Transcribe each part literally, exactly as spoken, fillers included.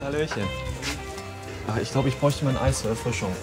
Hallöchen. Ach, ich glaube, ich bräuchte mal ein Eis zur Erfrischung.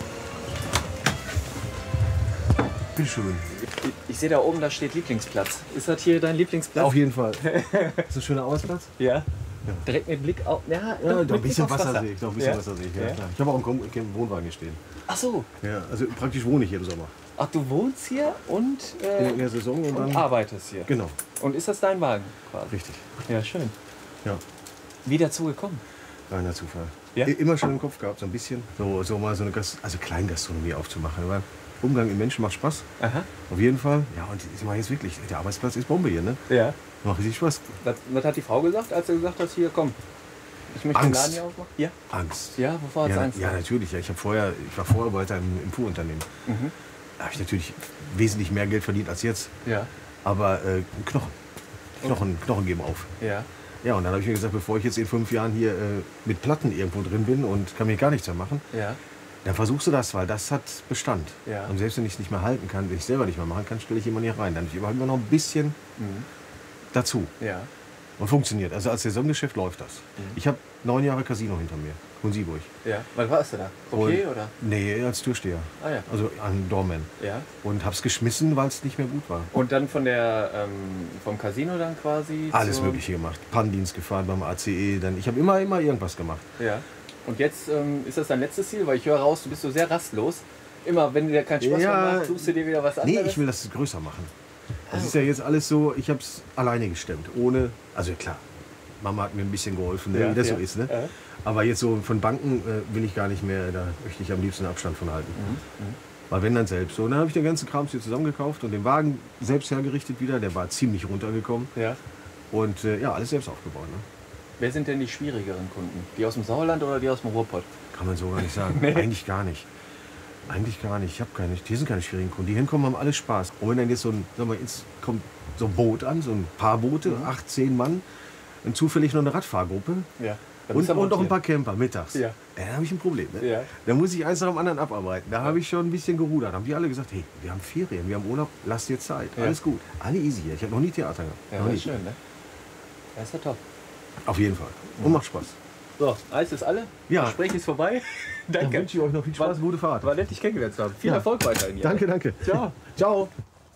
Bitte schön. Ich, ich sehe da oben, da steht Lieblingsplatz. Ist das hier dein Lieblingsplatz? Auf jeden Fall. Ist ein schöner Arbeitsplatz? Ja. Ja. Direkt mit Blick auf. Ja, Ja, mit doch ein Blick bisschen aufs Wasser Wasser sehe ich. Doch ein bisschen ja? Wasser sehe ich. Ja, Ja. klar. Ich habe auch einen Kom- im Wohnwagen hier stehen. Ach so. Ja, also praktisch wohne ich hier im Sommer. Ach, du wohnst hier und, äh, In der- in der Saison und und dann. arbeitest hier. Genau, Und ist das dein Wagen quasi? richtig. Ja, schön. Ja, Wie dazu gekommen? reiner Zufall. Ja? I- Immer schon im Kopf gehabt, so ein bisschen. So, so mal so eine Gast also Kleingastronomie aufzumachen. Weil Umgang mit Menschen macht Spaß. Aha. Auf jeden Fall. Ja, und ich meine jetzt wirklich, der Arbeitsplatz ist Bombe hier, ne? Ja. Macht richtig Spaß. Was, was hat die Frau gesagt, als du gesagt hast, hier, komm, ich möchte den Angst. Laden hier aufmachen? Ja. Angst. Ja, wovor hat Ja, Angst? ja, natürlich. Ja. Ich, hab vorher, ich war Vorarbeiter im, im Fuhrunternehmen. Mhm. Da habe ich natürlich wesentlich mehr Geld verdient als jetzt. Ja. Aber äh, Knochen. Knochen, Knochen geben auf. Ja. Ja, und dann habe ich mir gesagt, bevor ich jetzt in fünf Jahren hier äh, mit Platten irgendwo drin bin und kann mir gar nichts mehr machen, Ja. dann versuchst du das, weil das hat Bestand. Ja. Und selbst wenn ich es nicht mehr halten kann, wenn ich es selber nicht mehr machen kann, stelle ich jemanden hier rein. Dann habe ich aber immer noch ein bisschen Mhm. dazu. Ja. Und funktioniert. Also als Saisongeschäft läuft das. Mhm. Ich habe neun Jahre Casino hinter mir. In Sieburg. Ja. Was warst du da? Okay, Und- oder? Nee, als Türsteher. Ah ja. Also an Doorman. Ja. Und hab's geschmissen, weil es nicht mehr gut war. Und dann von der, ähm, vom Casino dann quasi? Alles zu- Mögliche gemacht. Pannendienst gefahren beim A C E. Dann, ich habe immer, immer irgendwas gemacht. Ja. Und jetzt ähm, ist das dein letztes Ziel? Weil ich höre raus, du bist so sehr rastlos. Immer, wenn dir keinen Spaß Ja. mehr macht, suchst du dir wieder was anderes. Nee, ich will das größer machen. Das Ah, ist ja jetzt alles so, ich habe es alleine gestemmt. Ohne, also klar, Mama hat mir ein bisschen geholfen, ne, Ja, wie das ja. so ist. Ne? Ja. Aber jetzt so von Banken äh, will ich gar nicht mehr, da möchte ich am liebsten Abstand von halten. Mhm. Weil wenn dann selbst. So, und dann habe ich den ganzen Kram hier zusammengekauft und den Wagen selbst hergerichtet wieder. Der war ziemlich runtergekommen. Ja. Und äh, ja, alles selbst aufgebaut. Ne? Wer sind denn die schwierigeren Kunden? Die aus dem Sauerland oder die aus dem Ruhrpott? Kann man so gar nicht sagen. Nee. Eigentlich gar nicht. Eigentlich gar nicht. Ich habe keine, die sind keine schwierigen Kunden. Die hinkommen, haben alle Spaß. Und wenn dann jetzt so ein, sag mal, jetzt kommt so ein Boot an, so ein paar Boote, Mhm. acht, zehn Mann, und zufällig noch eine Radfahrgruppe Ja. und, und noch ein paar Camper mittags. Ja. Dann habe ich ein Problem. Ne? Ja. Da muss ich eins nach dem anderen abarbeiten. Da habe ich schon ein bisschen gerudert. Haben die alle gesagt, hey, wir haben Ferien, wir haben Urlaub, lass dir Zeit. Ja. Alles gut. Alle easy hier. Ich habe noch nie Theater gehabt. Ja, noch das nie. ist schön, ne? Das ist ja top. Auf jeden Fall. Und macht Spaß. So, Eis ist alle. Ja. Das Gespräch ist vorbei. Dann Danke. wünsche ich euch noch viel Spaß, War- gute Fahrt. War nett, dich kennengelernt zu haben. Viel Ja. Erfolg weiterhin hier. Danke, danke. Ciao. Ciao.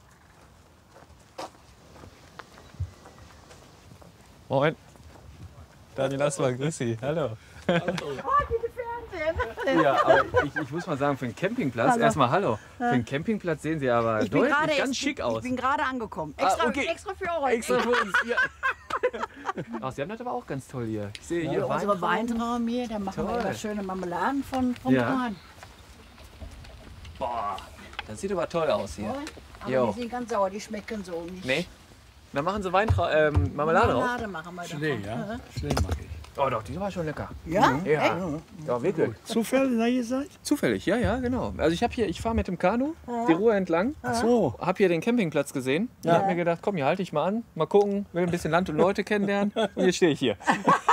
Moin. Daniel Assmann, grüß Sie. Hallo. Ja, aber ich, ich muss mal sagen, für einen Campingplatz, Hallo. erstmal hallo. Für einen Campingplatz sehen Sie aber Ich bin deutlich gerade ganz erst- schick ich, aus. Ich bin gerade angekommen. Ah, Extra, okay. extra für euch. Extra für uns. Ja. Ach, Sie haben das aber auch ganz toll hier. Ich sehe Ja, hier unsere Weintrauben. Weintraum hier, da machen Toll. wir immer schöne Marmeladen von, vom Ja. Korn. Boah, das sieht aber toll aus hier. Aber Jo. die sind ganz sauer, die schmecken so nicht. Nee? Dann machen Sie Weintrau ähm, Marmelade drauf. Marmelade machen wir Schlee, davon. ja? Schlee mag ich. Oh doch, die war schon lecker. Ja? Ja, Echt? ja wirklich. Zufällig, da ihr seid? Zufällig, ja, ja, genau. Also ich habe hier, ich fahre mit dem Kanu die Ruhr entlang, Ach so. habe hier den Campingplatz gesehen und Ja. habe mir gedacht, komm, hier halte ich mal an, mal gucken, will ein bisschen Land und Leute kennenlernen und jetzt stehe ich hier.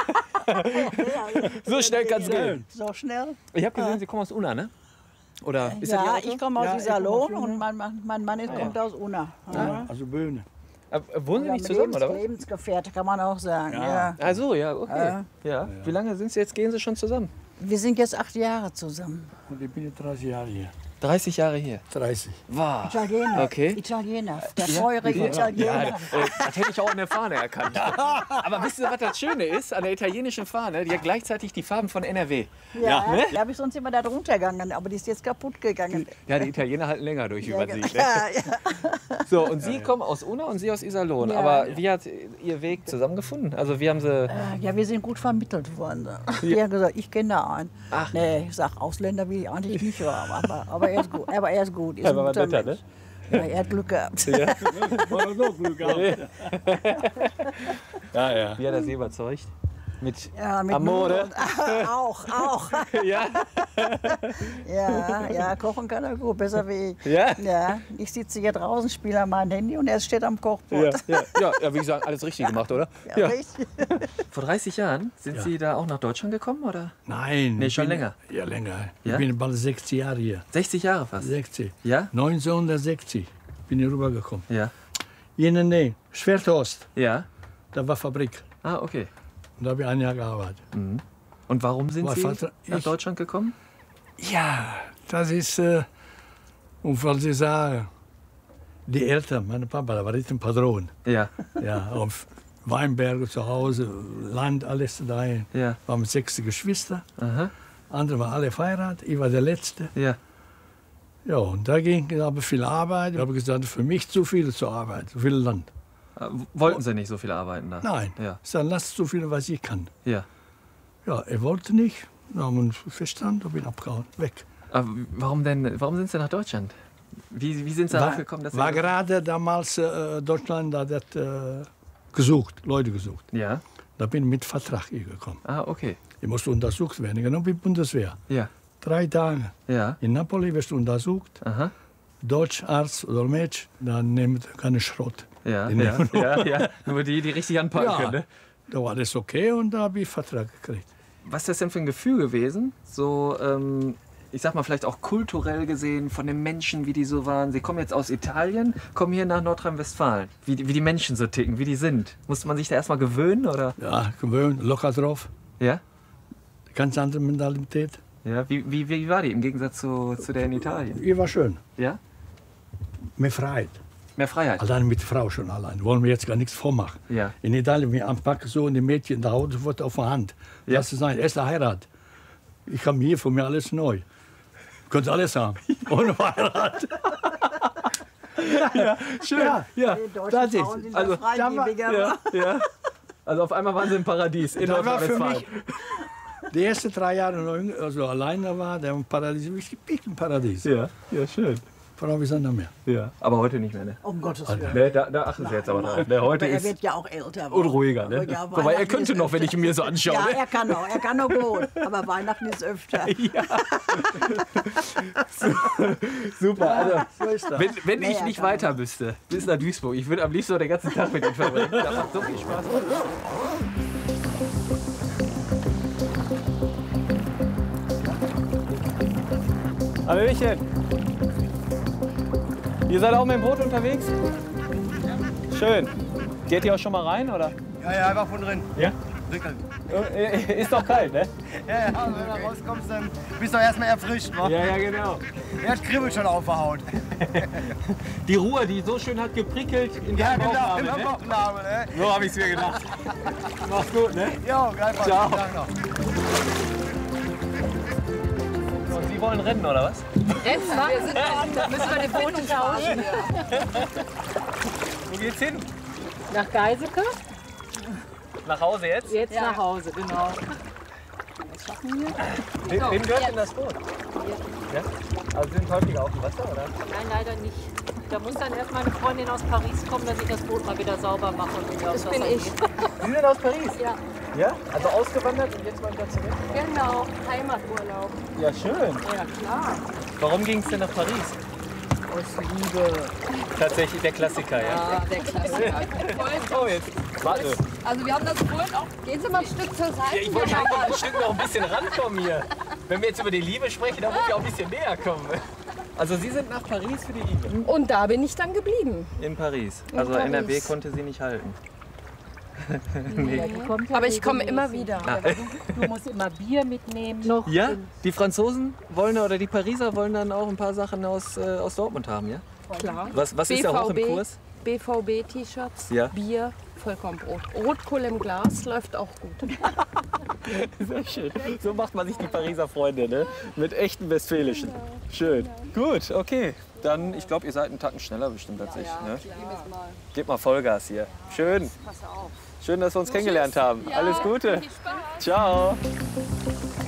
So schnell kann es gehen. So schnell? Ich habe gesehen, Sie kommen aus Unna, ne? Oder ist das Ja, Ihr Auto? ich komme aus Ja, ich Iserlohn komme aus und mein, Mann- mein Mann ist, Ah, kommt aus Unna. Ja, also Böhne. Äh, Wohnen Sie Oder nicht zusammen, oder was? Lebensgefährte kann man auch sagen. Ja. Ja. Ach so, ja, okay. Ja. Ja. Wie lange sind Sie jetzt, gehen Sie schon zusammen? Wir sind jetzt acht Jahre zusammen. Und ich bin jetzt dreißig Jahre hier. dreißig Jahre hier. dreißig. Wow. Italiener. Okay. Italiener. Der Ja? feurige Ja, Italiener. äh, das hätte ich auch an der Fahne erkannt. Aber wisst ihr, was das Schöne ist an der italienischen Fahne? Die hat gleichzeitig die Farben von N R W. Ja, ne? da habe ich sonst immer da drunter gegangen, aber die ist jetzt kaputt gegangen. Ja, die Italiener halten länger durch, wie Ja, man ge- sieht. Ne? ja, ja. So, und Sie kommen aus Unna und Sie aus Iserlohn. Ja. Aber wie hat Ihr Weg zusammengefunden? Also wie haben Sie... Äh, ja, wir sind gut vermittelt worden. Die haben gesagt, ich kenne da einen. Ach. Nee, ich sag, Ausländer will ich eigentlich nicht haben, aber, aber, er ist gut. Aber er ist gut. Ist Er ein war guter netter, Mensch. Ja, er hat Glück gehabt. Ja, War das auch Glück gehabt? ja, ja. Wie hat er Sie überzeugt? Mit Ja, mit Amore? Nudeln. Auch, auch. Ja? Ja, ja, kochen kann er gut, besser wie ich. Ja? Ja, ich sitze hier draußen, spiele an mein Handy und er steht am Ja, Kochbrett. ja, ja, ja, wie gesagt, alles richtig gemacht, oder? Ja, richtig. Vor dreißig Jahren sind Ja. Sie da auch nach Deutschland gekommen, oder? Nein. Nee, ich schon bin, länger. Ja, länger. Ja? Ich bin bald sechzig Jahre hier. sechzig Jahre fast. sechzig. Ja? neunzehnhundertsechzig bin ich rübergekommen. Ja. Hier in der Nähe, Schwertost, Ja? da war Fabrik. Ah, okay. Und da habe ich ein Jahr gearbeitet. Mhm. Und warum sind War Sie Vater- nach ich- Deutschland gekommen? Ja, das ist, äh, und weil Sie sagen, die Eltern, mein Papa, der war nicht ein Padron. Ja, Ja, auf Weinberge zu Hause, Land, alles da. Wir ja, waren sechs Geschwister, aha, andere waren alle verheiratet, ich war der Letzte. ja, Ja, und da ging aber viel Arbeit. Ich habe gesagt, für mich zu viel zu arbeiten, zu viel Land. Äh, Wollten Sie nicht so viel arbeiten da? Nein, Ja, ich sage, lass so viel, was ich kann. ja. Ja, er wollte nicht. Wir haben uns verstanden, ich bin abgehauen, weg. Aber warum denn, warum sind Sie nach Deutschland? Wie, wie sind Sie darauf War, gekommen, dass Sie... war gerade damals äh, Deutschland da hat, äh, gesucht, Leute gesucht. Ja, Da bin ich mit Vertrag hier gekommen. ah, okay. Ich musste untersucht werden, genau wie Bundeswehr. Ja, Drei Tage. ja, In Napoli wirst du untersucht, aha, Deutsch, Arzt oder Dolmetsch, dann nimmt keine Schrott. ja, Die ja, nehmen- ja, ja. Nur die, die richtig anpacken Ja. können, ne? Da war das okay und da habe ich Vertrag gekriegt. Was ist das denn für ein Gefühl gewesen? So, ähm, ich sag mal, vielleicht auch kulturell gesehen, von den Menschen, wie die so waren. Sie kommen jetzt aus Italien, kommen hier nach Nordrhein-Westfalen. Wie, die- wie die Menschen so ticken, wie die sind. Musste man sich da erstmal gewöhnen, oder? Ja, gewöhnt, locker drauf. Ja? Ganz andere Mentalität. Ja, wie, wie, wie war die im Gegensatz zu, zu der in Italien? Ihr war schön. Ja? Mehr Freiheit. Mehr Freiheit. Allein mit Frau schon allein. Wollen wir jetzt gar nichts vormachen. Ja. In Italien, wir anpacken so und die Mädchen da Hause wird auf der Hand. Ja. Lass es sein, erste Heirat. Ich habe hier von mir alles neu. Könnt alles haben. Ohne Heirat. Schön. Ja, ja. Die deutschen Das ist. Frauen sind also, da freigebiger. Ja, ja. Also auf einmal waren sie im Paradies in Das war für Nordrhein-Westfalen. mich die ersten drei Jahre, noch jünger, also alleine war, der im Paradies, ich bin im Paradies. Ja, ja, schön. Frau ist nicht mehr. Ja. Aber heute nicht mehr, ne? Um Gottes Willen. Ne, da, da achten Sie jetzt aber drauf. Ne, heute Aber er ist wird ja auch älter. unruhiger, ne? Ja, Guck mal, er Weihnachten könnte ist noch, wenn öfter. ich ihn mir so anschaue. Ja, Ne? er kann noch, er kann noch gut. Aber Weihnachten ist öfter. Super, also So ist das. wenn, wenn ich Naja, nicht kann weiter müsste, bis nach Duisburg, ich würde am liebsten noch den ganzen Tag mit Ihnen verbringen. Das macht so viel Spaß. Hallöchen. Ihr seid auch mit dem Boot unterwegs? Schön. Geht ihr auch schon mal rein, oder? Ja, ja, einfach von drin. Ja. Wickeln. Ist doch kalt, ne? Ja, ja, wenn du da rauskommst, dann bist du erstmal erfrischt, wa? Ja, ja, genau. Er hat Kribbel schon auf der Haut. Die Ruhe, die so schön hat geprickelt in Ja, der genau, Bauchnabel, in der ne? Bauchnabel, ne? So habe ich es mir gedacht. Mach's gut, ne? Jo, gleich mal. Ciao. Vielen Dank noch. Und Sie wollen rennen, oder was? Jetzt wir sind dran. Müssen wir die Boote tauschen. Wo geht's hin? Nach Geiselke? Nach Hause jetzt? Jetzt nach Hause, genau. Wem, wem gehört denn das Boot? Ja? Also Sie sind häufiger auf dem Wasser, oder? Nein, leider nicht. Da muss dann erst meine Freundin aus Paris kommen, dass ich das Boot mal wieder sauber mache. Und wieder aufs Das bin Wasser ich. gehe. Sie sind aus Paris? Ja, Ja? Also ausgewandert und jetzt mal wieder zurück? genau. Heimaturlaub. Ja, schön. Ja, klar. Warum ging es denn nach Paris? Aus Liebe. Tatsächlich der Klassiker, ja? Ja, der Klassiker. Oh, jetzt. Warte. Also wir haben das vorhin auch. Gehen Sie mal ein Stück zur Seite. Ja, ich wollte ja mal ein Stück noch ein bisschen rankommen hier. Wenn wir jetzt über die Liebe sprechen, dann muss ich auch ein bisschen näher kommen. Also Sie sind nach Paris für die Liebe? Und da bin ich dann geblieben. In Paris. Also Paris. N R W konnte Sie nicht halten. Aber ich komme immer wieder. Du musst immer Bier mitnehmen. Noch. Ja? Die Franzosen wollen oder die Pariser wollen dann auch ein paar Sachen aus, äh, aus Dortmund haben, ja? Klar. Was, was ist da hoch im B V B. Kurs? B V B-T-Shirts, Ja. Bier, Vollkornbrot. Rotkohl im Glas läuft auch gut. Sehr schön. So macht man sich die Pariser Freunde, ne? Mit echten Westfälischen. Schön. Gut, okay. Dann, ich glaube, ihr seid einen Tacken schneller bestimmt als ich. Ne? Gebt mal Vollgas hier. Schön. Schön, dass wir uns kennengelernt haben. Alles Gute. Ciao.